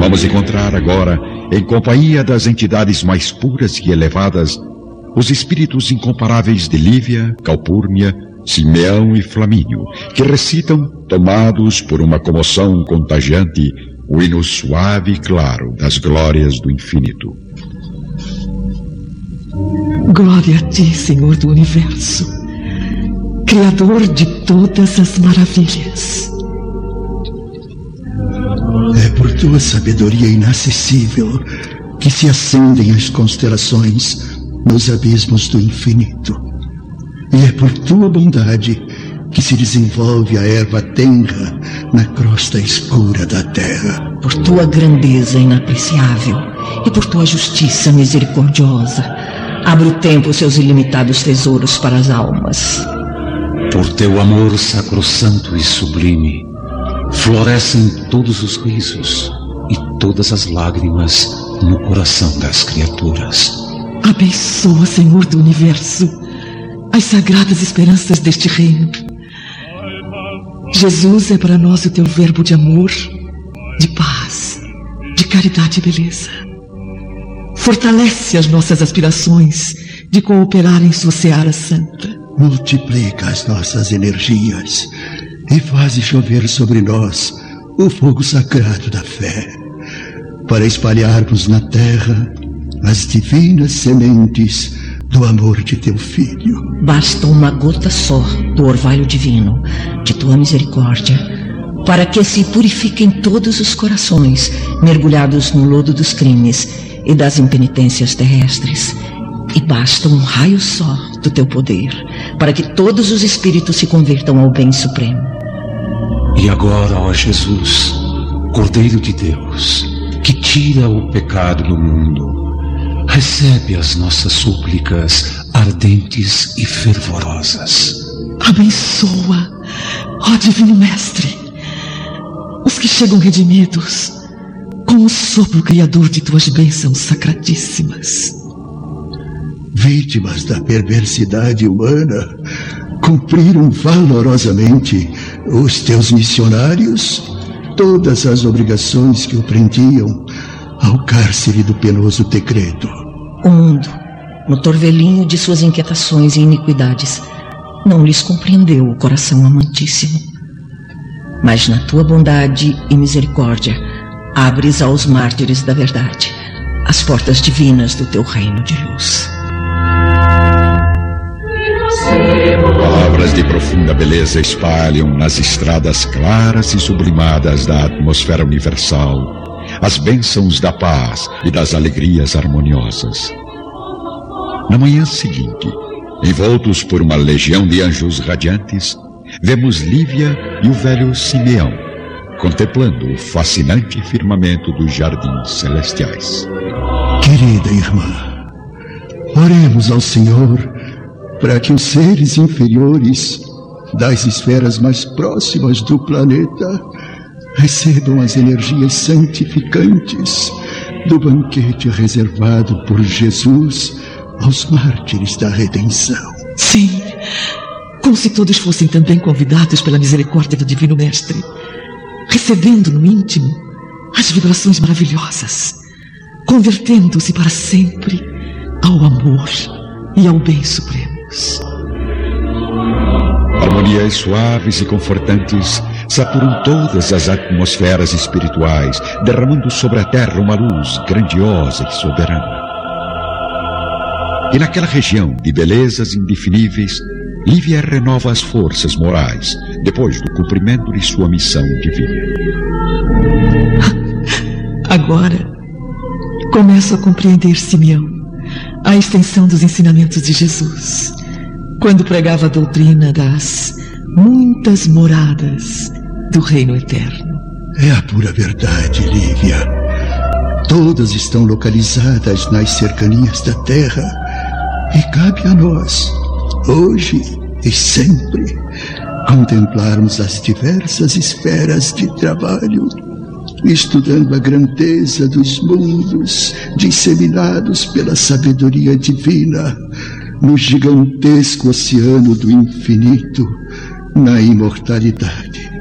Vamos encontrar agora, em companhia das entidades mais puras e elevadas, os espíritos incomparáveis de Lívia, Calpurnia, Simeão e Flamínio, que recitam, tomados por uma comoção contagiante, o hino suave e claro das glórias do infinito. Glória a ti, Senhor do Universo, Criador de todas as maravilhas. É por tua sabedoria inacessível que se acendem as constelações nos abismos do infinito. E é por tua bondade que se desenvolve a erva tenra na crosta escura da terra. Por tua grandeza inapreciável e por tua justiça misericordiosa, abre o tempo seus ilimitados tesouros para as almas. Por teu amor sacrossanto e sublime, florescem todos os risos e todas as lágrimas no coração das criaturas. Abençoa, Senhor do Universo, as sagradas esperanças deste reino. Jesus é para nós o teu verbo de amor, de paz, de caridade e beleza. Fortalece as nossas aspirações de cooperar em sua seara santa. Multiplica as nossas energias e faze chover sobre nós o fogo sagrado da fé, para espalharmos na terra as divinas sementes do amor de teu Filho. Basta uma gota só do orvalho divino, de tua misericórdia, para que se purifiquem todos os corações mergulhados no lodo dos crimes e das impenitências terrestres. E basta um raio só do teu poder, para que todos os espíritos se convertam ao bem supremo. E agora, ó Jesus, Cordeiro de Deus, que tira o pecado do mundo, recebe as nossas súplicas ardentes e fervorosas. Abençoa, ó Divino Mestre, os que chegam redimidos com o sopro criador de tuas bênçãos sacratíssimas. Vítimas da perversidade humana, cumpriram valorosamente os teus missionários todas as obrigações que o prendiam ao cárcere do penoso decreto. O mundo, no torvelinho de suas inquietações e iniquidades, não lhes compreendeu o coração amantíssimo. Mas na tua bondade e misericórdia, abres aos mártires da verdade as portas divinas do teu reino de luz. Palavras de profunda beleza espalham nas estradas claras e sublimadas da atmosfera universal as bênçãos da paz e das alegrias harmoniosas. Na manhã seguinte, envoltos por uma legião de anjos radiantes, vemos Lívia e o velho Simeão contemplando o fascinante firmamento dos jardins celestiais. Querida irmã, oremos ao Senhor para que os seres inferiores das esferas mais próximas do planeta recebam as energias santificantes do banquete reservado por Jesus aos mártires da redenção. Sim, como se todos fossem também convidados pela misericórdia do Divino Mestre, recebendo no íntimo as vibrações maravilhosas, convertendo-se para sempre ao amor e ao bem supremo. Harmonias suaves e confortantes saturam todas as atmosferas espirituais, derramando sobre a terra uma luz grandiosa e soberana. E naquela região de belezas indefiníveis, Lívia renova as forças morais, depois do cumprimento de sua missão divina. Agora, começo a compreender, Simeão, a extensão dos ensinamentos de Jesus, quando pregava a doutrina das muitas moradas do reino eterno. É a pura verdade, Lívia. Todas estão localizadas nas cercanias da terra e cabe a nós, hoje e sempre, contemplarmos as diversas esferas de trabalho, estudando a grandeza dos mundos disseminados pela sabedoria divina no gigantesco oceano do infinito, na imortalidade.